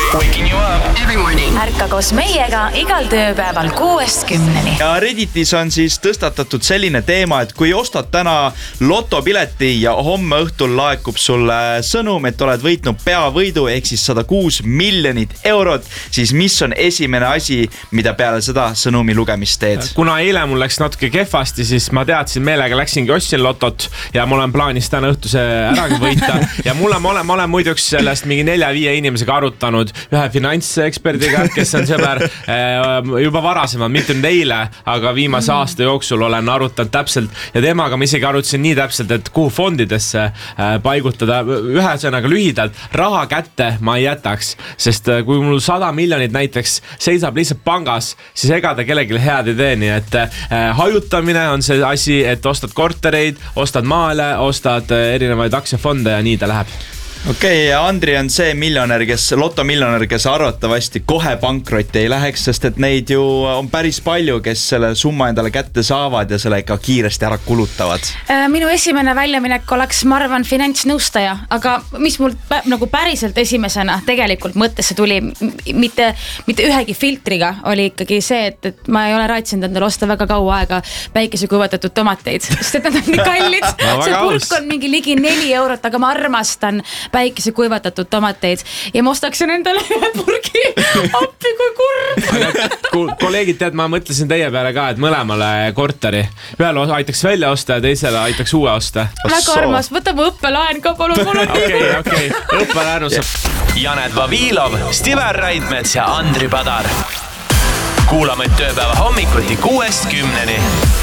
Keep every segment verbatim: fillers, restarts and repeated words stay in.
Waking you up every morning. Ärka koos meiega igal tööpäeval kuuest kümneni. Ja Redditis on siis tõstatatud selline teema, et kui ostad täna lotopileti ja homme õhtul laekub sulle sõnum, et oled võitnud peavõidu ehk siis sada kuus miljonit eurot, siis mis on esimene asi, mida peale seda sõnumi lugemist teed? Kuna eile mul läks natuke kehvasti, siis ma teadsin meelega, läksingi ostsin lotot ja mul on plaanis täna õhtuse äragi võita ja mul on, ma olen, ma olen muiduks sellest mingi nelja-viie inimesega arutanud ühe finantseksperdiga, kes on sõber juba varasemalt, mitte nüüd eile, aga viimase aasta jooksul olen arutanud täpselt ja temaga ma isegi arutasin nii täpselt, et kuhu fondidesse paigutada. Ühesõnaga lühidalt, raha kätte ma ei jätaks, sest kui mul sada miljonit näiteks seisab lihtsalt pangas, siis ega ta kellelegi head ei tee, nii et hajutamine on see asi, et ostad kortereid, ostad maale, ostad erinevaid aktsiafonde ja nii ta läheb. Okei, okay, Andri on see miljonär, kes, lotomiljonär, kes arvatavasti kohe pankrotti ei läheks, sest et neid ju on päris palju, kes selle summa endale kätte saavad ja selle ikka kiiresti ära kulutavad. Minu esimene väljaminek oleks, ma arvan, finantsnõustaja, aga mis mul pä- nagu päriselt esimesena tegelikult mõttesse tuli, mitte, mitte ühegi filtriga, oli ikkagi see, et, et ma ei ole raatsinud endale osta väga kaua aega päikesekuivatatud tomateid, sest et nad on nii kallid. No, see pulk on mingi ligi neli eurot, aga ma armastan päikese kuivatatud tomateid ja ma ostaksin endale ühe purgi appi kui kurb. Kolleegid, tead, ma mõtlesin teie peale ka, et mõlemale korteri ühele aitaks välja osta ja teisele aitaks uue osta. Väga armas, võtame õppelaen ka palun. Okei, okei, õppelaenu saab. Janet Vavilov, Stiver Raidmets ja Andri Padar. Kuulame tööpäeva hommikuti kuuest kümneni.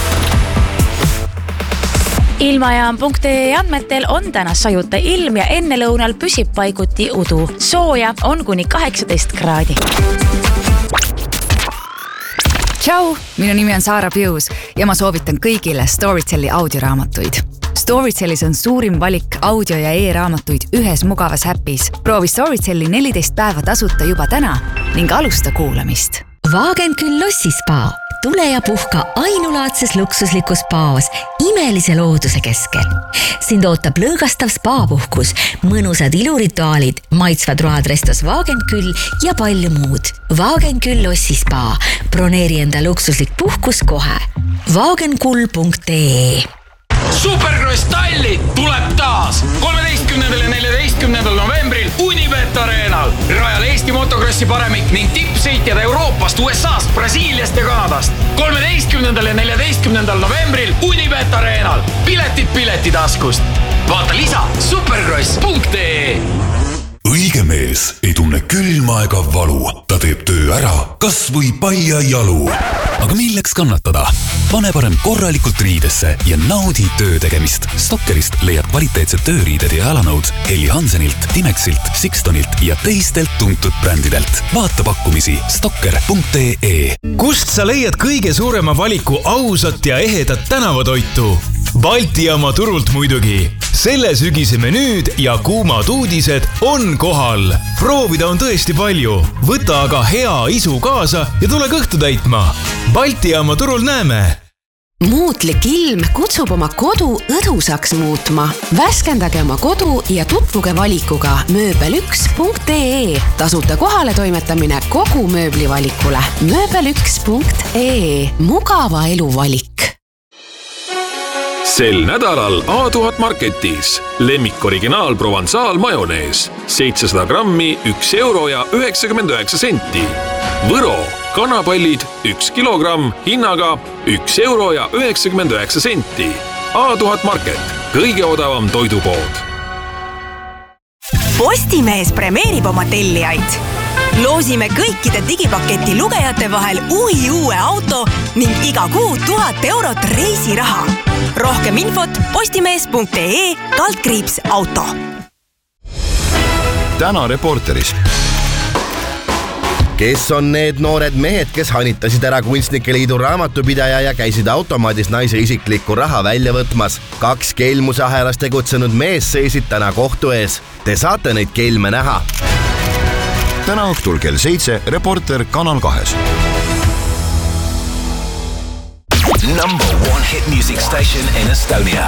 Ilmajaam punkt ee andmetel on täna sajuta ilm ja enne lõunal püsib paiguti udu. Sooja on kuni kaheksateist kraadi. Tšau, minu nimi on Saara Pius ja ma soovitan kõigile Storytelli audioraamatuid. Storytellis on suurim valik audio- ja e-raamatuid ühes mugavas äpis. Proovi Storytelli neliteist päeva tasuta juba täna ning alusta kuulamist. Wagenküll Lossispa. Tule ja puhka ainulaadses luksuslikus spaas imelise looduse keskel. Sind ootab lõõgastav spaapuhkus, mõnusad ilurituaalid, maitsvad road restos Wagenküll ja palju muud. Wagenküll Lossispa. Broneeri enda luksuslik puhkus kohe. wagenkull punkt ee. Supercross Talli tuleb taas kolmeteistkümnendal ja neljateistkümnendal novembril Unibet Arenal. Rajal Eesti motokrossi paremik ning tippsõitjad Euroopast, U S A-st, Brasiiliast ja Kanadast. kolmeteistkümnendal ja neljateistkümnendal novembril Unibet Arenal. Piletid piletitaskust. Vaata lisa supercross punkt ee. Õige mees ei tunne külma ega valu. Ta teeb töö ära, kas või paia jalu. Aga milleks kannatada? Pane parem korralikult riidesse ja naudi töö tegemist. Stokkerist leiad kvaliteetsed tööriided ja jalanõud Helly Hansenilt, Timexilt, Sixtonilt ja teistelt tuntud brändidelt. Vaata pakkumisi stokker punkt ee. Kust sa leiad kõige suurema valiku ausat ja ehedat tänavatoitu? Balti jaama turult muidugi. Selle sügise menüüd ja kuumad uudised on kohal. Proovida on tõesti palju. Võta aga hea isu kaasa ja tule kõhtu täitma. Balti jaama turul näeme. Muutlik ilm kutsub oma kodu õdusaks muutma. Värskendage oma kodu ja tutvuge valikuga mööbel üks punkt ee. Tasuta kohale toimetamine kogu mööblivalikule. mööbel üks punkt ee. Mugava elu valik. Sel nädalal A tuhat Marketis lemmik originaal Provençal majonees seitsesada grammi üks euro ja üheksakümmend üheksa senti. Võro kanapallid üks kilogramm hinnaga üks euro ja üheksakümmend üheksa senti. A tuhat Market, kõige odavam toidupood. Postimees premeerib oma tellijaid. Loosime kõikide digipaketi lugejate vahel uhi uue auto ning iga kuu tuhat eurot reisiraha. Rohkem infot postimees punkt ee kaldkriips auto. Täna Reporteris. Kes on need noored mehed, kes hanitasid ära Kunstnike Liidu raamatupidaja ja käisid automaadis naise isiklikku raha välja võtmas? Kaks kelmusahelas tegutsenud mees seisid täna kohtu ees. Te saate neid kelme näha. Täna õhtul kell seitse Reporter Kanal kahes. Number one hit music station in Estonia.